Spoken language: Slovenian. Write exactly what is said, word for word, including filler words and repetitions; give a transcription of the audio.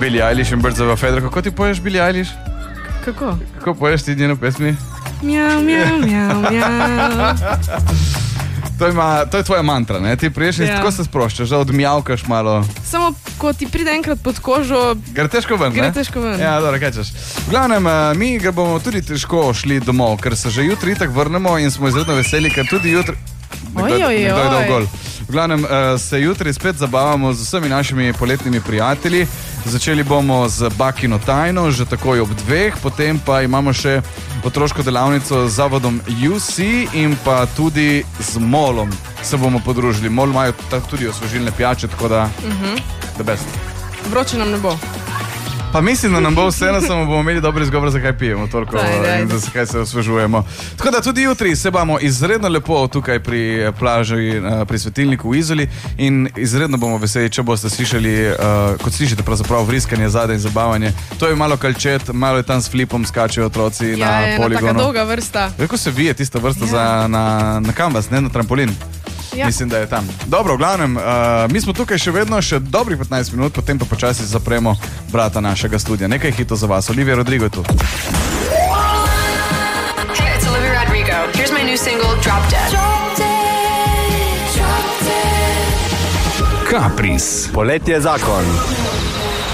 Billie Eilish in Birds of a Feather. Kako ti poješ Billie Eilish? Kako? Kako poješ ti njeno pesmi? Mjau, mjau, mjau, mjau. To, ima, to je tvoja mantra, ne? Ti priješ in Ja. tako se sproščaš, da odmjavkaš malo. Samo, ko ti pride enkrat pod kožo, Gre težko ven, gre ne? težko ven. Ja, dobro, kaj češ. V glavnem, eh, mi ga bomo tudi težko šli domov, ker se že jutri itak vrnemo in smo izredno veseli, ker tudi jutri... Oj, Nekdo- oj, nekdo je dal oj. gol. V glavnem, eh, se jutri spet zabavamo z vsemi našimi poletnimi prijatelji. Začeli bomo z Bakino tajno, že takoj ob dveh, potem pa imamo še otroško delavnico z zavodom U C in pa tudi z Molom se bomo podružili. Mol imajo ta- tudi osvežilne pijače, tako da Mhm. the best. Vroče nam ne bo. Pa mislim, da nam bo vseeno, samo bomo imeli dober izgovor, zakaj pijemo toliko Daj, daj. in zakaj se osvežujemo. Tako da tudi jutri se bomo izredno lepo tukaj pri plaži, eh, pri svetilniku v Izoli in izredno bomo veseli, če boste slišali, eh, kot slišite pravzaprav vriskanje zadaj in zabavanje. To je malo kalčet, malo je tam s flipom skačejo otroci Ja, na je ena taka poligonu. dolga vrsta. Kako se vije tista vrsta Ja. za, na, na kanvas, ne na trampolin? Ja. Mislim, da je tam. Dobro, v glavnem, uh, mi smo tukaj še vedno, še dobrih petnajst minut, potem pa počasi zapremo brata našega studia. Nekaj hitov za vas. Olivia Rodrigo je tu. Hey, it's Olivia Rodrigo. Here's my new single, Drop Dead. Kapris. Poletje zakon.